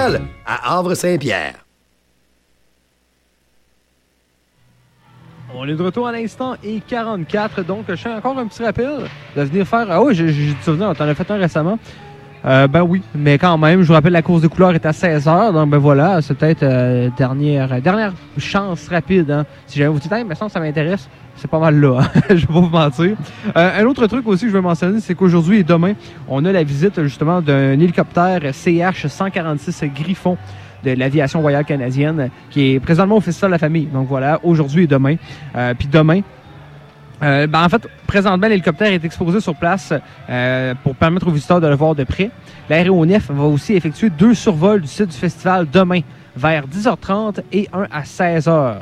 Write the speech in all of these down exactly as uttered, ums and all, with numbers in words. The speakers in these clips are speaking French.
Noël à Havre-Saint-Pierre. On est de retour à l'instant et quarante-quatre, donc je fais encore un petit rappel de venir faire... Ah oui, j'ai du souvenir, on en a fait un récemment. Euh, ben oui, mais quand même, je vous rappelle, la course des couleurs est à seize heures, donc ben voilà, c'est peut-être euh, dernière, dernière chance rapide. Hein. Si jamais vous dites, hey, mais ça, ça m'intéresse, c'est pas mal là, hein. Je vais pas vous mentir. Euh, un autre truc aussi que je veux mentionner, c'est qu'aujourd'hui et demain, on a la visite justement d'un hélicoptère C H cent quarante-six Griffon de l'aviation royale canadienne qui est présentement au Festival de la Famille. Donc voilà, aujourd'hui et demain. Euh, puis demain, Euh, ben en fait, présentement, l'hélicoptère est exposé sur place euh, pour permettre aux visiteurs de le voir de près. L'aéronef va aussi effectuer deux survols du site du festival demain, vers dix heures trente et un à seize heures.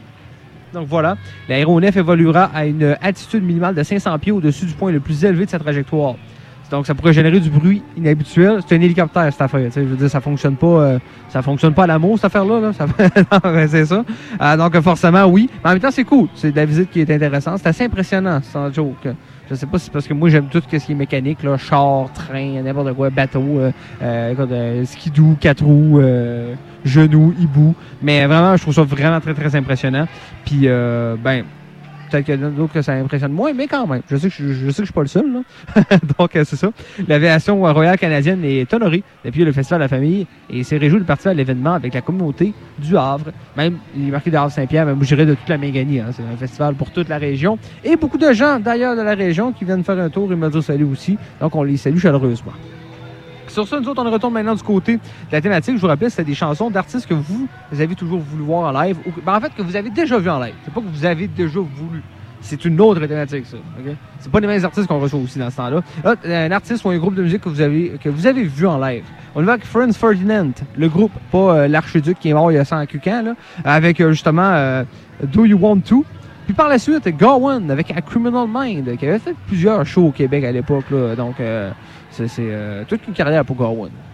Donc voilà, l'aéronef évoluera à une altitude minimale de cinq cents pieds au-dessus du point le plus élevé de sa trajectoire. Donc ça pourrait générer du bruit inhabituel. C'est un hélicoptère, cette affaire. Je veux dire, ça fonctionne pas, euh, ça fonctionne pas à l'amour, cette affaire-là. Là. Ça... non, ben, c'est ça. Euh, donc forcément, oui. Mais en même temps, c'est cool. C'est de la visite qui est intéressante. C'est assez impressionnant, sans joke. Je sais pas si c'est parce que moi, j'aime tout ce qui est mécanique, là, char, train, n'importe quoi, bateau, euh, euh, euh, skidoo, quatre roues, euh, genoux, hibou. Mais vraiment, je trouve ça vraiment très, très impressionnant. Puis, euh, ben... Peut-être qu'il y a d'autres que ça impressionne moins, mais quand même. Je sais que je, je, sais que je suis pas le seul. Là. Donc, euh, c'est ça. L'aviation royale canadienne est honorée depuis le Festival de la Famille et s'est réjoui de participer à l'événement avec la communauté du Havre. Même les marqués de Havre-Saint-Pierre, même je dirais de toute la Méganie. Hein. C'est un festival pour toute la région. Et beaucoup de gens, d'ailleurs, de la région qui viennent faire un tour et me dire salut aussi. Donc, on les salue chaleureusement. Sur ça, nous autres, on retourne maintenant du côté de la thématique. Je vous rappelle, c'était des chansons d'artistes que vous, vous avez toujours voulu voir en live. Ou, ben, en fait, que vous avez déjà vu en live. C'est pas que vous avez déjà voulu. C'est une autre thématique, ça. Okay? C'est pas les mêmes artistes qu'on reçoit aussi dans ce temps-là. Là, un artiste ou un groupe de musique que vous avez, que vous avez vu en live. On y va avec Franz Ferdinand, le groupe, pas euh, l'archiduc qui est mort il y a cent ans, là, avec euh, justement euh, Do You Want To. Puis par la suite, Gawain avec A Criminal Mind, qui avait fait plusieurs shows au Québec à l'époque. Là, donc, euh, c'est, c'est euh, toute une carrière pour Gawain.